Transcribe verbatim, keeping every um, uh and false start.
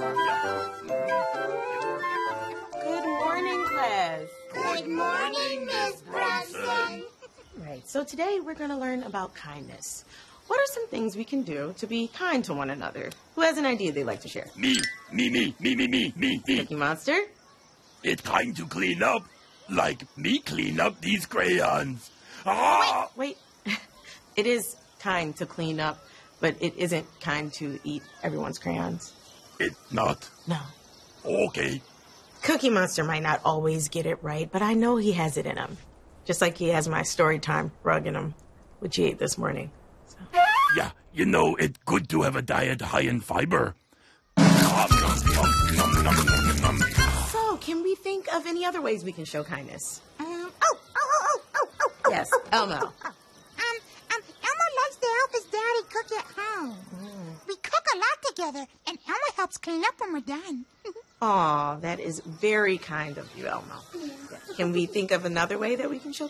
Good morning, class. Good morning, Miss Brunson. Right, so today we're going to learn about kindness. What are some things we can do to be kind to one another? Who has an idea they'd like to share? Me, me, me, me, me, me, me, me. Cookie Monster? It's kind to clean up, like me clean up these crayons. Ah! Wait, wait. It is kind to clean up, but it isn't kind to eat everyone's crayons. It's not. No. Okay. Cookie Monster might not always get it right, but I know he has it in him. Just like he has my story time rug in him, which he ate this morning. So. Yeah, you know, it's good to have a diet high in fiber. So, can we think of any other ways we can show kindness? Um, oh, oh, oh, oh, oh, oh, oh. Yes, Elmo. Um, um, Elmo loves to help his daddy cook at home. Mm. We cook a lot together, and Elmo helps clean up when we're done. Aw, that is very kind of you, Elmo. Yeah. Can we think of another way that we can show